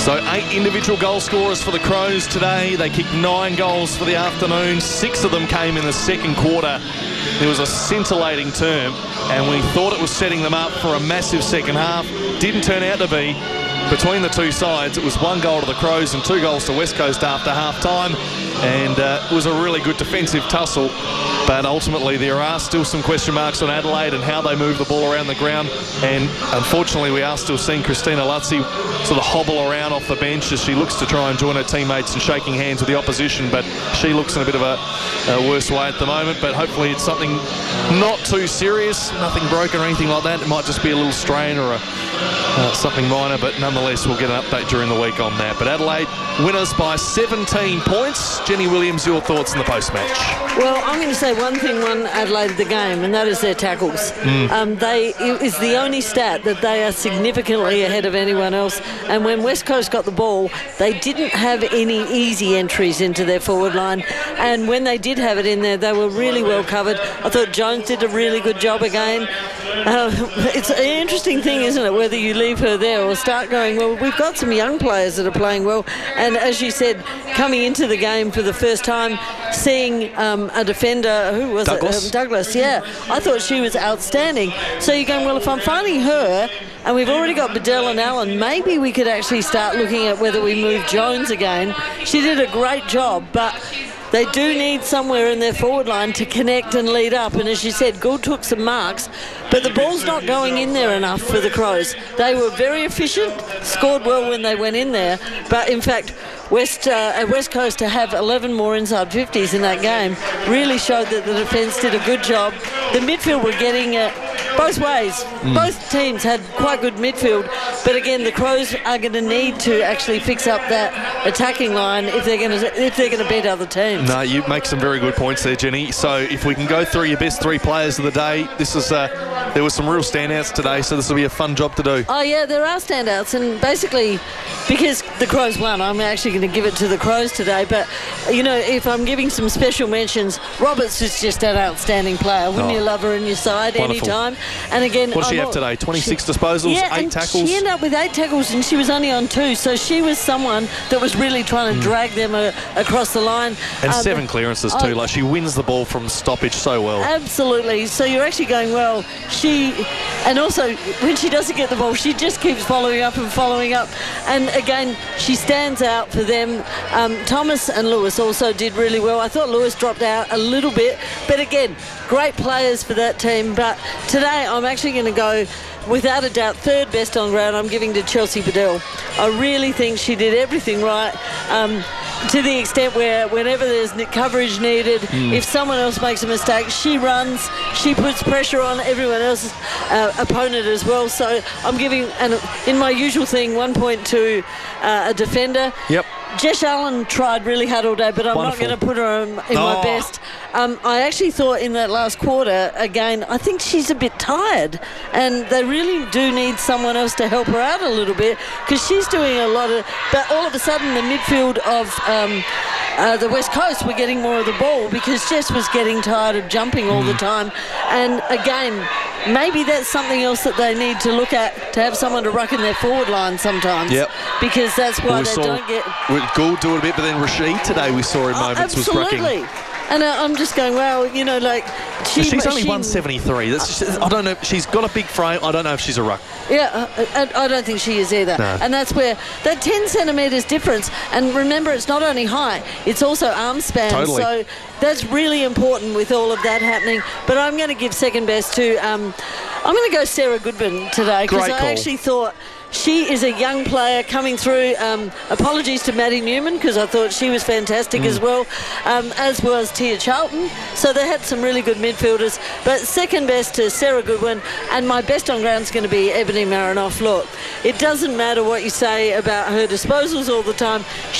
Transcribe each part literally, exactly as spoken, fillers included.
So eight individual goal scorers for the Crows today. They kicked nine goals for the afternoon. Six of them came in the second quarter. There was a scintillating term, and we thought it was setting them up for a massive second half. Didn't turn out to be. Between the two sides, it was one goal to the Crows and two goals to West Coast after half-time, and uh, it was a really good defensive tussle. But ultimately, there are still some question marks on Adelaide and how they move the ball around the ground. And unfortunately, we are still seeing Christina Lutzi sort of hobble around off the bench as she looks to try and join her teammates and shaking hands with the opposition. But she looks in a bit of a, a worse way at the moment. But hopefully it's something not too serious, nothing broken or anything like that. It might just be a little strain or a, uh, something minor. But nonetheless, we'll get an update during the week on that. But Adelaide winners by seventeen points. Jenny Williams, your thoughts in the post-match? Well, I'm going to say one thing won Adelaide the game, and that is their tackles. Mm. Um, they it is the only stat that they are significantly ahead of anyone else. And when West Coast got the ball, they didn't have any easy entries into their forward line. And when they did have it in there, they were really well covered. I thought Jones did a really good job again. Uh, it's an interesting thing, isn't it, whether you leave her there or start going, well, we've got some young players that are playing well. And as you said, coming into the game for the first time, seeing um, a defender, who was Douglas. it? Um, Douglas, yeah. I thought she was outstanding. So you're going, well, if I'm finding her, and we've already got Bedell and Allen, maybe we could actually start looking at whether we move Jones again. She did a great job, but they do need somewhere in their forward line to connect and lead up. And as you said, Gould took some marks, but the ball's not going in there enough for the Crows. They were very efficient, scored well when they went in there, but in fact, West uh, West Coast to have eleven more inside fifties in that game really showed that the defence did a good job. The midfield were getting uh, both ways. Mm. Both teams had quite good midfield, but again, the Crows are going to need to actually fix up that attacking line if they're going to if they're going to beat other teams. No, you make some very good points there, Jenny. So if we can go through your best three players of the day, this is uh, there were some real standouts today, so this will be a fun job to do. Oh yeah, there are standouts, and basically because the Crows won, I'm actually going to give it to the Crows today. But you know, if I'm giving some special mentions, Roberts is just an outstanding player. Wouldn't oh, you love her in your side wonderful. anytime? And again, what did she I'm have today? twenty-six she, disposals, yeah, eight and tackles. She ended up with eight tackles, and she was only on two. So she was someone that was really trying to mm. drag them uh, across the line. And um, seven um, clearances too. Oh, like she wins the ball from stoppage so well. Absolutely. So you're actually going, well, she, and also when she doesn't get the ball, she just keeps following up and following up. And again, she stands out for them. Um, Thomas and Lewis also did really well. I thought Lewis dropped out a little bit, but again, great players for that team. But today I'm actually going to go, without a doubt, third best on ground. I'm giving to Chelsea Bedell. I really think she did everything right. Um, to the extent where whenever there's coverage needed, mm. if someone else makes a mistake, she runs, she puts pressure on everyone else's uh, opponent as well. So I'm giving, and in my usual thing, one point to uh, a defender. Yep. Jess Allen tried really hard all day, but I'm Wonderful. not going to put her in, in oh. my best. Um, I actually thought in that last quarter, again, I think she's a bit tired, and they really do need someone else to help her out a little bit, because she's doing a lot of, but all of a sudden the midfield of um, uh, the West Coast were getting more of the ball because Jess was getting tired of jumping all mm. the time. And again, maybe that's something else that they need to look at, to have someone to ruck in their forward line sometimes. Yep. Because that's why well, we they saw don't get... Gould do it a bit, but then Rashid today we saw in oh, moments was rucking. Absolutely. And uh, I'm just going, well, you know, like... She, she's only she, one seventy-three. That's just, I don't know. She's got a big frame. I don't know if she's a ruck. Yeah, I, I don't think she is either. No. And that's where that ten centimetres difference. And remember, it's not only height, it's also arm span. Totally. So that's really important with all of that happening. But I'm going to give second best to... Um, I'm going to go Sarah Goodman today, because I actually thought... She is a young player coming through. Um, apologies to Maddie Newman, because I thought she was fantastic mm. as well, um, as was Tia Charlton. So they had some really good midfielders. But second best to Sarah Goodwin, and my best on ground is going to be Ebony Marinoff. Look, it doesn't matter what you say about her disposals all the time. She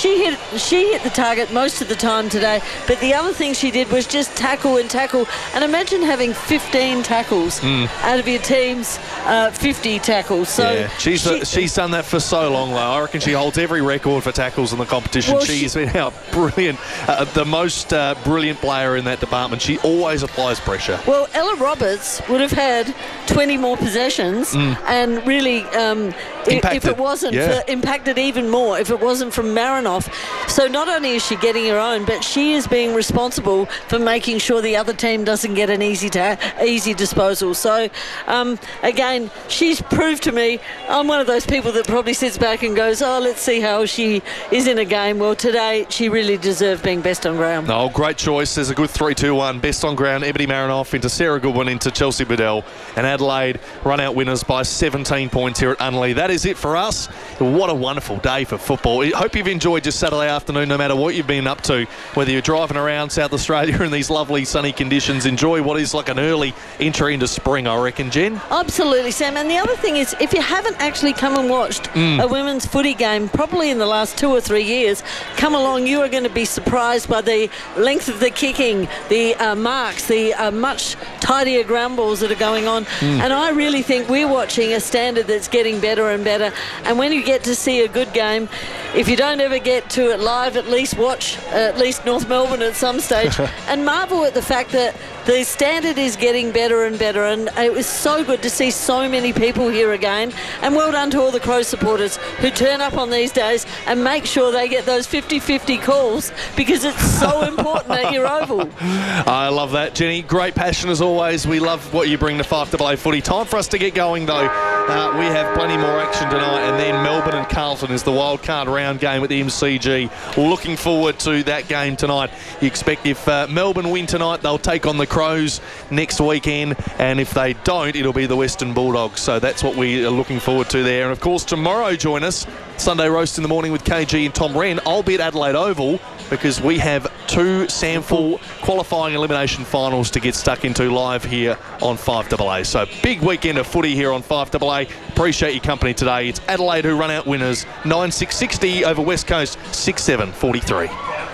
she hit she hit the target most of the time today. But the other thing she did was just tackle and tackle. And imagine having fifteen tackles mm. out of your team's uh, fifty tackles. So yeah, she's she, a, she's done that for so long, though. I reckon she holds every record for tackles in the competition. Well, she's she, been out brilliant, uh, the most uh, brilliant player in that department. She always applies pressure. Well, Ella Roberts would have had twenty more possessions mm. and really, um, if it wasn't yeah. for, impacted even more if it wasn't from Marinoff. So not only is she getting her own, but she is being responsible for making sure the other team doesn't get an easy ta- easy disposal. So um, again, she's proved to me, I'm one of those people that probably sits back and goes, oh, let's see how she is in a game. Well, today she really deserved being best on ground. Oh, great choice. There's a good three two one. Best on ground, Ebony Marinoff into Sarah Goodwin into Chelsea Bedell, and Adelaide run out winners by seventeen points here at Unley. That is it for us. What a wonderful day for football. I hope you've enjoyed your Saturday afternoon, no matter what you've been up to, whether you're driving around South Australia in these lovely sunny conditions. Enjoy what is like an early entry into spring, I reckon, Jen. Absolutely, Sam. And the other thing is, if you haven't actually come and watched mm. a women's footy game probably in the last two or three years, come along. You are going to be surprised by the length of the kicking, the uh, marks, the uh, much tidier ground balls that are going on. Mm. And I really think we're watching a standard that's getting better and better. And when you get to see a good game, if you don't ever get to it live, at least watch uh, at least North Melbourne at some stage and marvel at the fact that the standard is getting better and better, and it was so good to see so many people here again. And well done to all the Crows supporters who turn up on these days and make sure they get those fifty-fifty calls, because it's so important at your oval. I love that, Jenny. Great passion as always. We love what you bring to five A A footy. Time for us to get going though. Uh, we have plenty more action tonight, and then Melbourne and Carlton is the wild card round game at the M C G. Looking forward to that game tonight. You expect if uh, Melbourne win tonight, they'll take on the Crows next weekend, and if they don't, it'll be the Western Bulldogs. So that's what we are looking forward to there. And of course, tomorrow join us, Sunday Roast in the Morning with K G and Tom Wren. I'll be at Adelaide Oval because we have two SANFL qualifying elimination finals to get stuck into live here on five A A. So big weekend of footy here on five A A. Appreciate your company today. It's Adelaide who run out winners nine six sixty over West Coast six seven forty-three.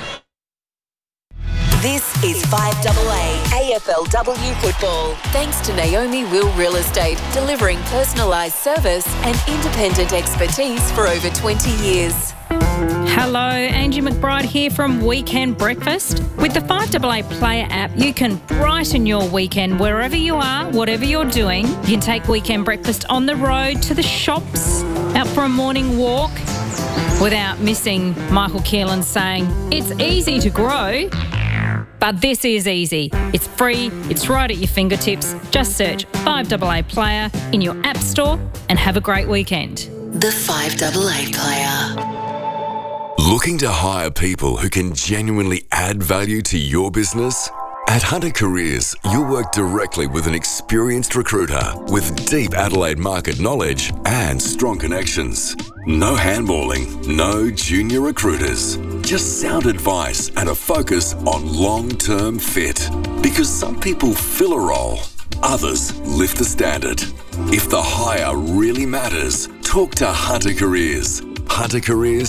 This is five A A A F L W football. Thanks to Naomi Will Real Estate, delivering personalised service and independent expertise for over twenty years. Hello, Angie McBride here from Weekend Breakfast. With the five A A Player app, you can brighten your weekend wherever you are, whatever you're doing. You can take Weekend Breakfast on the road, to the shops, out for a morning walk, without missing Michael Keelan saying, it's easy to grow. But this is easy. It's free, it's right at your fingertips. Just search five A A Player in your app store and have a great weekend. The five A A Player. Looking to hire people who can genuinely add value to your business? At Hunter Careers, you'll work directly with an experienced recruiter with deep Adelaide market knowledge and strong connections. No handballing, no junior recruiters. Just sound advice and a focus on long-term fit. Because some people fill a role, others lift the standard. If the hire really matters, talk to Hunter Careers. hunter careers